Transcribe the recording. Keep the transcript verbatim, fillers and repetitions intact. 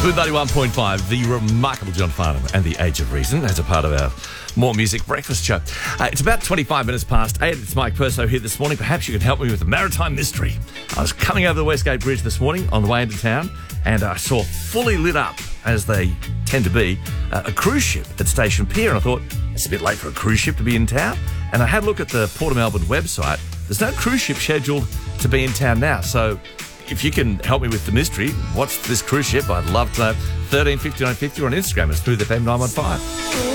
Smooth ninety-one point five, the remarkable John Farnham and the Age of Reason as a part of our More Music Breakfast show. Uh, it's about twenty-five minutes past eight. It's Mike Perso here this morning. Perhaps you can help me with a maritime mystery. I was coming over the Westgate Bridge this morning on the way into town and I saw fully lit up, as they tend to be, uh, a cruise ship at Station Pier, and I thought, it's a bit late for a cruise ship to be in town. And I had a look at the Port of Melbourne website. There's no cruise ship scheduled to be in town now, so if you can help me with the mystery, what's this cruise ship? I'd love to know. thirteen fifty-nine fifty or on Instagram at Smooth F M nine one five.